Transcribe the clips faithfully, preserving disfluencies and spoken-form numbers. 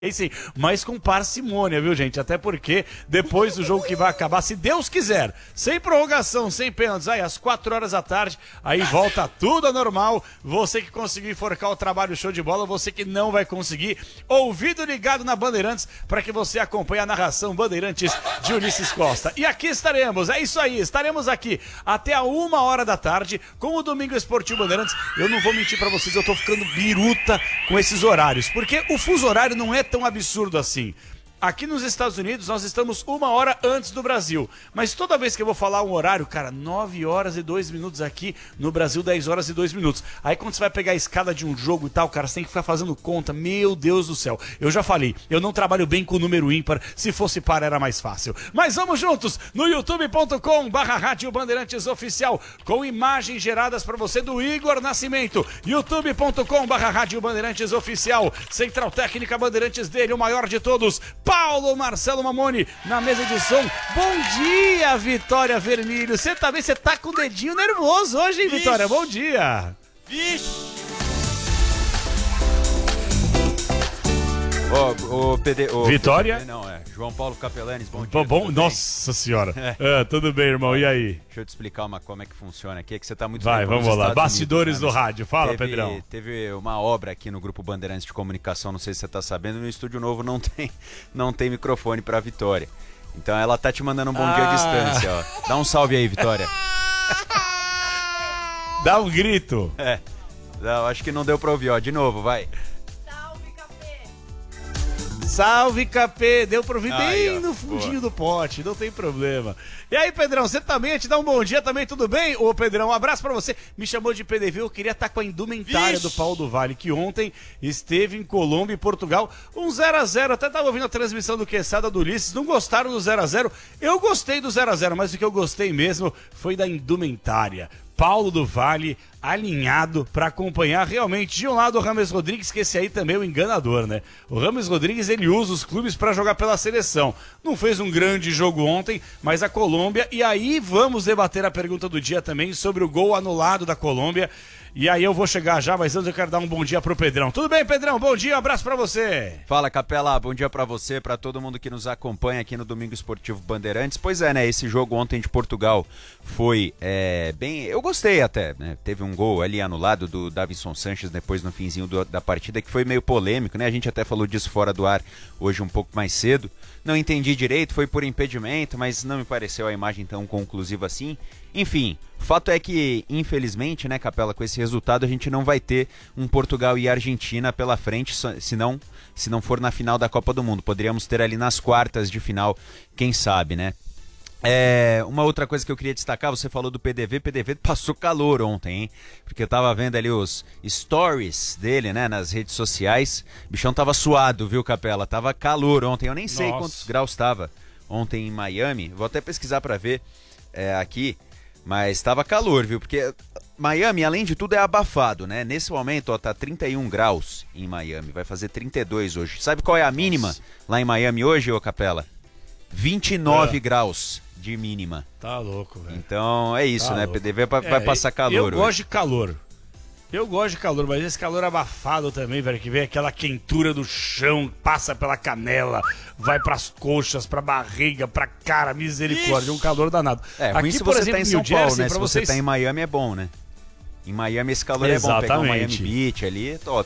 Sim, mas com parcimônia, viu, gente? Até porque depois do jogo que vai acabar, se Deus quiser, sem prorrogação, sem pênaltis, aí às quatro horas da tarde, aí volta tudo a normal. Você que conseguiu enforcar o trabalho show de bola, você que não vai conseguir, ouvido ligado na Bandeirantes para que você acompanhe a narração Bandeirantes de Ulisses Costa. E aqui estaremos, é isso aí, estaremos aqui até a uma hora da tarde com o Domingo Esportivo Bandeirantes. Eu não vou mentir para vocês, eu tô ficando biruta com esses horários, porque o fuso horário não é tão absurdo assim. Aqui nos Estados Unidos nós estamos uma hora antes do Brasil, mas toda vez que eu vou falar um horário, cara, nove horas e dois minutos aqui, no Brasil dez horas e dois minutos. Aí quando você vai pegar a escada de um jogo e tal, cara, você tem que ficar fazendo conta, meu Deus do céu. Eu já falei, eu não trabalho bem com o número ímpar, se fosse par era mais fácil. Mas vamos juntos no youtube ponto com barra Rádio Bandeirantes Oficial, com imagens geradas para você do Igor Nascimento, youtube ponto com barra Rádio Bandeirantes Oficial, Central Técnica Bandeirantes dele, o maior de todos, Paulo Marcelo Mamoni, na mesa de som. Bom dia, Vitória Vermelho. Você tá bem? Você tá com o dedinho nervoso hoje, hein, Vitória? Bom dia. Vixe. Ô, ô, P D... Ô, Vitória? P D, não, é. João Paulo Capelanes, bom dia. Bom, bom nossa senhora. É. Ah, tudo bem, irmão, e aí? Deixa eu te explicar uma, como é que funciona aqui, é que você tá muito... Vai, vamos lá. Bastidores Unidos, do né? rádio. Fala, teve, Pedrão. Teve uma obra aqui no Grupo Bandeirantes de Comunicação, não sei se você tá sabendo, no Estúdio Novo não tem, não tem microfone pra Vitória. Então ela tá te mandando um bom ah. dia à distância, ó. Dá um salve aí, Vitória. Dá um grito. É, não, acho que não deu pra ouvir, ó. De novo, vai. Salve, Capê! Deu pra ouvir Aí, bem ó, no fundinho boa. do pote, não tem problema. E aí, Pedrão, você também, te dá um bom dia também, tudo bem? Ô, Pedrão, um abraço pra você. Me chamou de P D V, eu queria estar com a indumentária Vixe. do Paulo do Vale, que ontem esteve em Colômbia e Portugal, um zero a zero, até tava ouvindo a transmissão do Quesada do Ulisses, não gostaram do zero a zero? Eu gostei do zero a zero, mas o que eu gostei mesmo foi da indumentária. Paulo do Vale alinhado para acompanhar realmente de um lado o Rames Rodrigues, que esse aí também é o enganador, né? O Rames Rodrigues, ele usa os clubes para jogar pela seleção. Não fez um grande jogo ontem, mas a Colômbia, e aí vamos debater a pergunta do dia também sobre o gol anulado da Colômbia. E aí eu vou chegar já, mas antes eu quero dar um bom dia pro Pedrão. Tudo bem, Pedrão? Bom dia, um abraço pra você. Fala, Capela, bom dia pra você, pra todo mundo que nos acompanha aqui no Domingo Esportivo Bandeirantes. Pois é, né, esse jogo ontem de Portugal foi é, bem... Eu gostei até, né, teve um gol ali anulado do Davinson Sanches depois no finzinho do, da partida, que foi meio polêmico, né, a gente até falou disso fora do ar hoje um pouco mais cedo. Não entendi direito, foi por impedimento, mas não me pareceu a imagem tão conclusiva assim. Enfim, fato é que, infelizmente, né, Capela, com esse resultado a gente não vai ter um Portugal e Argentina pela frente, se não, se não for na final da Copa do Mundo. Poderíamos ter ali nas quartas de final, quem sabe, né? É, uma outra coisa que eu queria destacar, você falou do P D V, P D V passou calor ontem, hein? Porque eu tava vendo ali os stories dele, né, nas redes sociais. O bichão tava suado, viu, Capela? Tava calor ontem, eu nem sei Nossa. quantos graus tava ontem em Miami. Vou até pesquisar pra ver é, aqui, mas tava calor, viu? Porque Miami, além de tudo, é abafado, né? Nesse momento, ó, tá trinta e um graus em Miami, vai fazer trinta e dois hoje. Sabe qual é a mínima Nossa. lá em Miami hoje, ô Capela? vinte e nove é. graus de mínima. Tá louco, velho. Então é isso, tá né? Louco. P D V vai, é, vai passar calor. Eu hoje. gosto de calor. Eu gosto de calor, mas esse calor abafado também, velho, que vem aquela quentura do chão, passa pela canela, vai pras coxas, pra barriga, pra cara, misericórdia, Ixi. um calor danado. É, ruim aqui, se por você exemplo, tá em New São Paulo, Jersey, né? Se vocês... você tá em Miami é bom, né? Em Miami esse calor Exatamente. é bom, pegar um Miami Beach ali é top.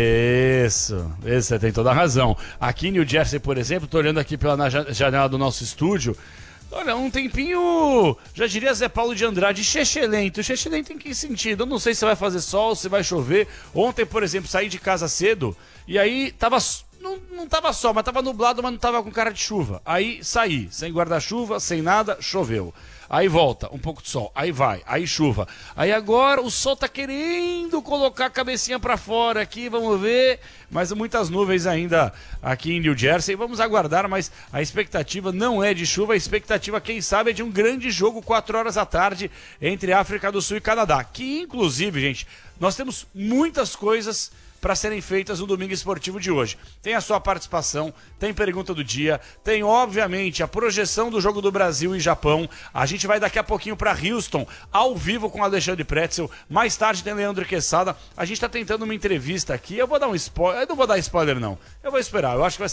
Isso, isso, você tem toda a razão. Aqui em New Jersey, por exemplo, tô olhando aqui pela janela do nosso estúdio, olha, um tempinho, já diria Zé Paulo de Andrade, chechelento. Chechelento em que sentido? Eu não sei se vai fazer sol, se vai chover. Ontem, por exemplo, saí de casa cedo e aí tava... Não, não tava sol, mas tava nublado, mas não tava com cara de chuva. Aí saí, sem guarda-chuva, sem nada, choveu. Aí volta, um pouco de sol, aí vai, aí chuva. Aí agora o sol tá querendo colocar a cabecinha pra fora aqui, vamos ver. Mas muitas nuvens ainda aqui em New Jersey. Vamos aguardar, mas a expectativa não é de chuva. A expectativa, quem sabe, é de um grande jogo, quatro horas da tarde, entre África do Sul e Canadá. Que, inclusive, gente, nós temos muitas coisas para serem feitas no Domingo Esportivo de hoje. Tem a sua participação, tem pergunta do dia, tem obviamente a projeção do jogo do Brasil e Japão. A gente vai daqui a pouquinho para Houston, ao vivo com Alexandre Pretzel. Mais tarde tem Leandro Quesada. A gente está tentando uma entrevista aqui. Eu vou dar um spoiler. Eu não vou dar spoiler, não. Eu vou esperar. Eu acho que vai